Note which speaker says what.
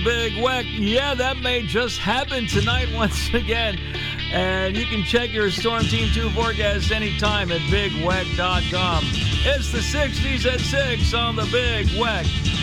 Speaker 1: Big Weck. Yeah, that may just happen tonight once again. And you can check your Storm Team 2 forecast anytime at bigweck.com. It's the 60s at 6 on the Big Weck